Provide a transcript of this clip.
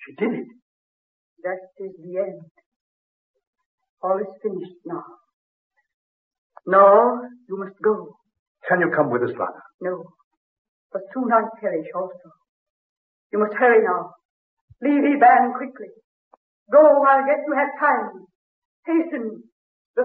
She did it. That is the end. All is finished now. No, you must go. Can you come with us, Lana? No, for soon I perish also. You must hurry now. Leave Eban quickly. Go while yet you have time. Hasten.